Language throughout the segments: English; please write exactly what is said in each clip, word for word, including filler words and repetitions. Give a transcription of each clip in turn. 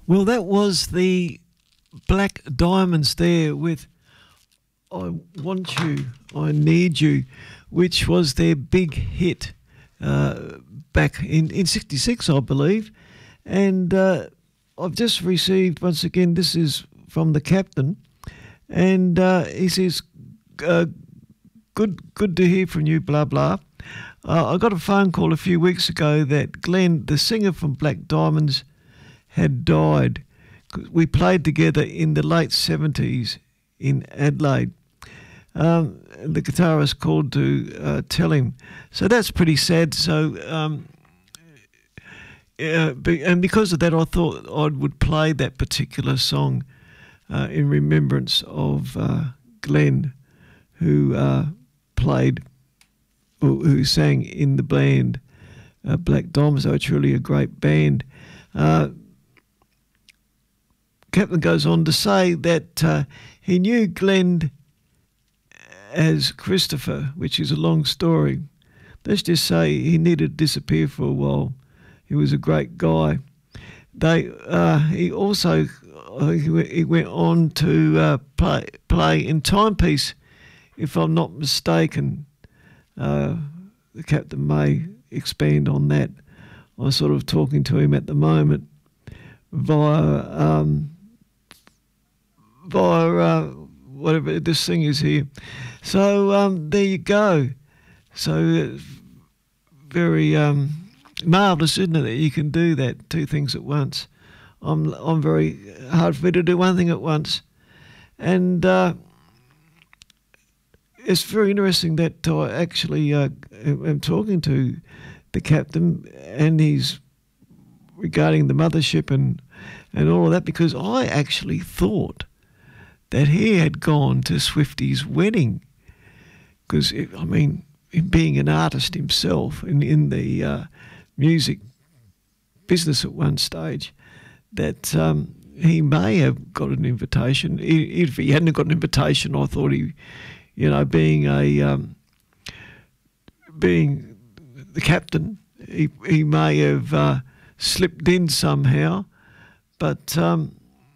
Well, that was the Black Diamonds there with I Want You, I Need You, which was their big hit uh, back in, in sixty-six, I believe. And uh, I've just received, once again, this is from the Captain, and uh, he says, uh, good, good to hear from you, blah, blah. Uh, I got a phone call a few weeks ago that Glenn, the singer from Black Diamonds, had died. We played together in the late seventies in Adelaide. Um, the guitarist called to uh, tell him. So that's pretty sad. So, um, uh, be, and because of that, I thought I would play that particular song uh, in remembrance of uh, Glenn, who uh, played, or who sang in the band uh, Black Diamonds. So it's really a great band. Uh, Captain goes on to say that uh, he knew Glenn as Christopher, which is a long story. Let's just say he needed to disappear for a while. He was a great guy. They, uh, he also uh, he went on to uh, play play in Timepiece, if I'm not mistaken. Uh, the Captain may expand on that. I'm sort of talking to him at the moment via um, via uh, whatever this thing is here. So um, there you go. So uh, very um, marvellous, isn't it, that you can do that, two things at once. I'm I'm very hard for me to do one thing at once, and uh, it's very interesting that I actually uh, am talking to the Captain, and he's regarding the mothership and and all of that, because I actually thought that he had gone to Swifty's wedding, because I mean, in being an artist himself and in the uh, music business at one stage, that um, he may have got an invitation. If he hadn't got an invitation, I thought he, you know, being a um, being the Captain, he he may have uh, slipped in somehow, but um,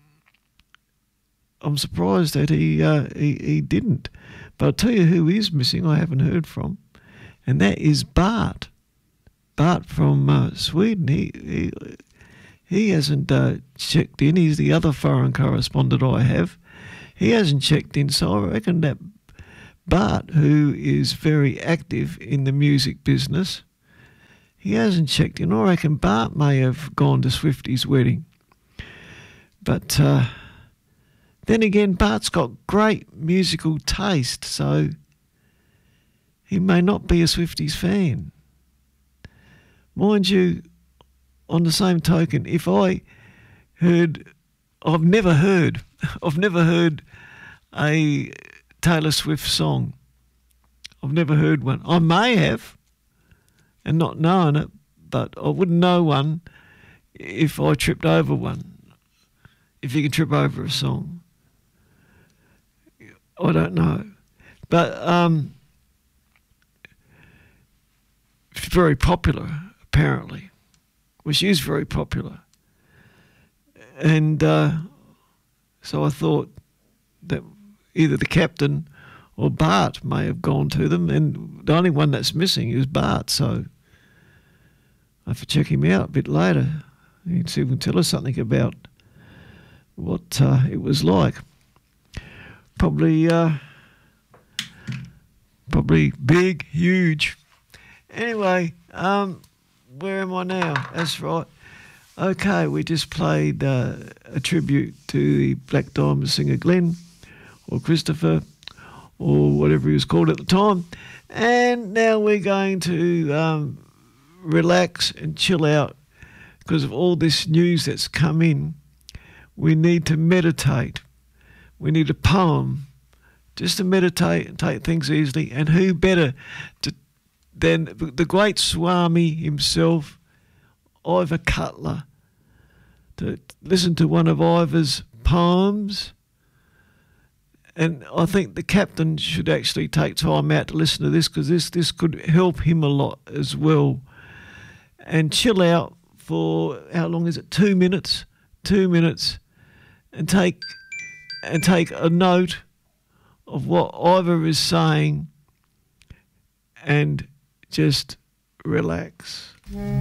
I'm surprised that he, uh, he he didn't. But I'll tell you who is missing, I haven't heard from, and that is Bart. Bart from uh, Sweden. He he, he hasn't uh, checked in. He's the other foreign correspondent I have. He hasn't checked in, so I reckon that Bart, who is very active in the music business, he hasn't checked in. I reckon Bart may have gone to Swifty's wedding. But uh, then again, Bart's got great musical taste, so he may not be a Swifties fan. Mind you, on the same token, if I heard, I've never heard, I've never heard a Taylor Swift song. I've never heard one. I may have, and not known it, but I wouldn't know one if I tripped over one. If you can trip over a song, I don't know. But um, it's very popular, apparently. Well, she is very popular. And uh, so I thought that either the Captain or Bart may have gone to them, and the only one that's missing is Bart, so I have to check him out a bit later and see if he can tell us something about what uh, it was like. Probably, uh, probably big, huge. Anyway, um, where am I now? That's right. Okay, we just played uh, a tribute to the Black Diamond singer Glenn, or Christopher, or whatever he was called at the time. And now we're going to um, relax and chill out because of all this news that's come in. We need to meditate. We need a poem just to meditate and take things easily. And who better to, than the great Swami himself, Ivor Cutler, to listen to one of Ivor's poems. And I think the Captain should actually take time out to listen to this, because this, this could help him a lot as well. And chill out for, how long is it, two minutes? two minutes and take and take a note of what Ivor is saying and just relax.